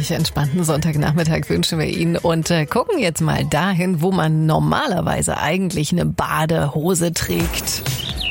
herrlich entspannten Sonntagnachmittag wünschen wir Ihnen und gucken jetzt mal dahin, wo man normalerweise eigentlich eine Badehose trägt.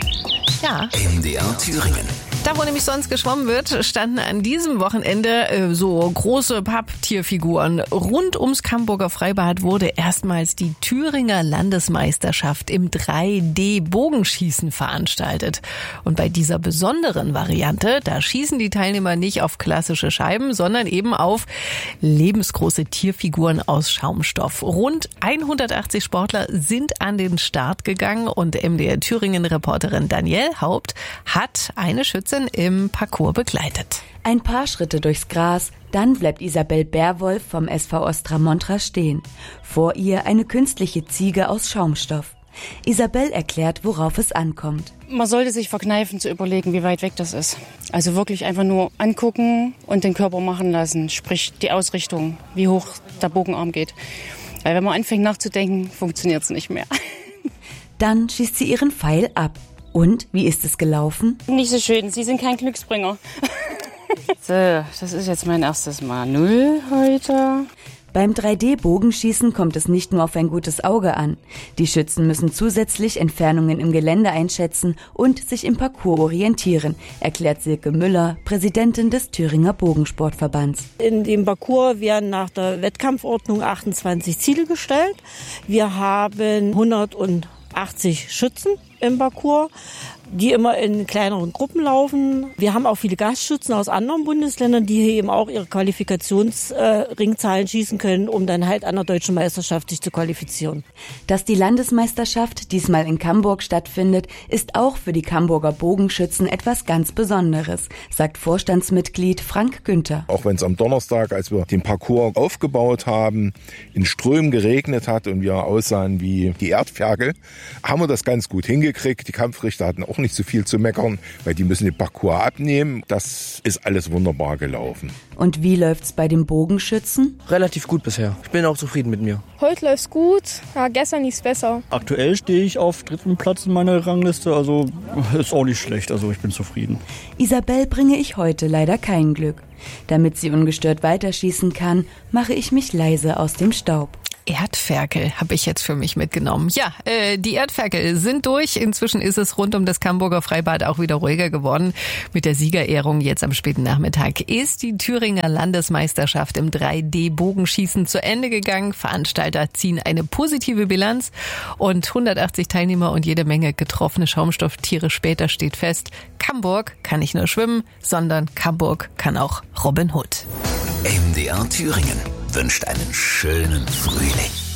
Ja. MDR Thüringen. Da, wo nämlich sonst geschwommen wird, standen an diesem Wochenende so große Papptierfiguren. Rund ums Camburger Freibad wurde erstmals die Thüringer Landesmeisterschaft im 3D-Bogenschießen veranstaltet. Und bei dieser besonderen Variante, da schießen die Teilnehmer nicht auf klassische Scheiben, sondern eben auf lebensgroße Tierfiguren aus Schaumstoff. Rund 180 Sportler sind an den Start gegangen und MDR Thüringen-Reporterin Danielle Haupt hat eine Schützin im Parcours begleitet. Ein paar Schritte durchs Gras, dann bleibt Isabel Bärwolf vom SV Ostra-Montra stehen. Vor ihr eine künstliche Ziege aus Schaumstoff. Isabel erklärt, worauf es ankommt. Man sollte sich verkneifen zu überlegen, wie weit weg das ist. Also wirklich einfach nur angucken und den Körper machen lassen, sprich die Ausrichtung, wie hoch der Bogenarm geht. Weil wenn man anfängt nachzudenken, funktioniert es nicht mehr. Dann schießt sie ihren Pfeil ab. Und, wie ist es gelaufen? Nicht so schön, Sie sind kein Glücksbringer. So, das ist jetzt mein erstes Mal 0 heute. Beim 3D-Bogenschießen kommt es nicht nur auf ein gutes Auge an. Die Schützen müssen zusätzlich Entfernungen im Gelände einschätzen und sich im Parcours orientieren, erklärt Silke Müller, Präsidentin des Thüringer Bogensportverbands. In dem Parcours werden nach der Wettkampfordnung 28 Ziele gestellt. Wir haben 180 Schützen im Parcours, die immer in kleineren Gruppen laufen. Wir haben auch viele Gastschützen aus anderen Bundesländern, die hier eben auch ihre Qualifikationsringzahlen schießen können, um dann halt an der deutschen Meisterschaft sich zu qualifizieren. Dass die Landesmeisterschaft diesmal in Camburg stattfindet, ist auch für die Camburger Bogenschützen etwas ganz Besonderes, sagt Vorstandsmitglied Frank Günther. Auch wenn es am Donnerstag, als wir den Parcours aufgebaut haben, in Strömen geregnet hat und wir aussahen wie die Erdferkel, haben wir das ganz gut hingekriegt. Die Kampfrichter hatten auch nicht so viel zu meckern, weil die müssen den Parcours abnehmen. Das ist alles wunderbar gelaufen. Und wie läuft's bei den Bogenschützen? Relativ gut bisher. Ich bin auch zufrieden mit mir. Heute läuft's gut, ja, gestern lief's besser. Aktuell stehe ich auf 3. Platz in meiner Rangliste, also ist auch nicht schlecht, also ich bin zufrieden. Isabel bringe ich heute leider kein Glück. Damit sie ungestört weiterschießen kann, mache ich mich leise aus dem Staub. Erdferkel habe ich jetzt für mich mitgenommen. Ja, die Erdferkel sind durch. Inzwischen ist es rund um das Camburger Freibad auch wieder ruhiger geworden. Mit der Siegerehrung jetzt am späten Nachmittag ist die Thüringer Landesmeisterschaft im 3D-Bogenschießen zu Ende gegangen. Veranstalter ziehen eine positive Bilanz und 180 Teilnehmer und jede Menge getroffene Schaumstofftiere. Später steht fest, Camburg kann nicht nur schwimmen, sondern Camburg kann auch Robin Hood. MDR Thüringen wünscht einen schönen Frühling.